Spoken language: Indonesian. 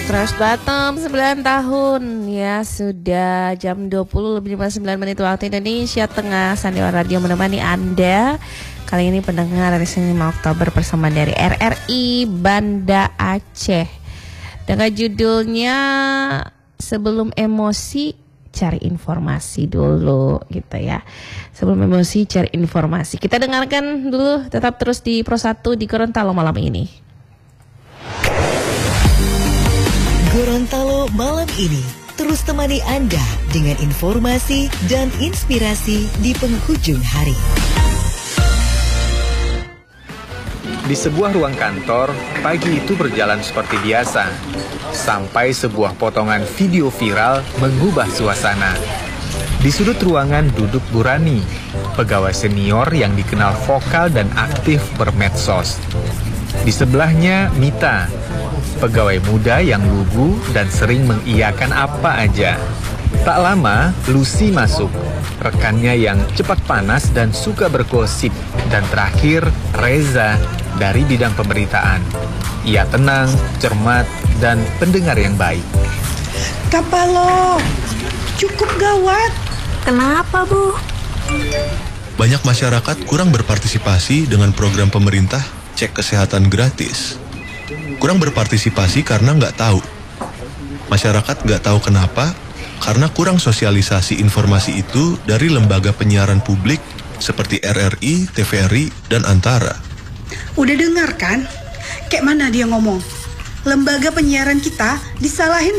Trash Bottom 9 tahun. Ya sudah jam 20:59 waktu Indonesia Tengah. Sandiwara Radio menemani Anda. Kali ini pendengar hari Senin 5 Oktober bersama dari RRI Banda Aceh. Dengan judulnya Sebelum Emosi Cari Informasi Dulu gitu ya. Sebelum emosi cari informasi. Kita dengarkan dulu, tetap terus di Pro 1 di Gorontalo malam ini. Gorontalo malam ini terus temani Anda dengan informasi dan inspirasi di penghujung hari. Di sebuah ruang kantor, pagi itu berjalan seperti biasa. Sampai sebuah potongan video viral mengubah suasana. Di sudut ruangan duduk Bu Rani, pegawai senior yang dikenal vokal dan aktif bermedsos. Di sebelahnya Mita, pegawai muda yang lugu dan sering mengiyakan apa aja. Tak lama, Lucy masuk, rekannya yang cepat panas dan suka bergosip. Dan terakhir, Reza dari bidang pemberitaan. Ia tenang, cermat, dan pendengar yang baik. Kapalo, cukup gawat. Kenapa, Bu? Banyak masyarakat kurang berpartisipasi dengan program pemerintah cek kesehatan gratis. Kurang berpartisipasi karena nggak tahu. Masyarakat nggak tahu kenapa, karena kurang sosialisasi informasi itu dari lembaga penyiaran publik seperti RRI, TVRI, dan Antara. Udah dengar kan? Kayak mana dia ngomong? Lembaga penyiaran kita disalahin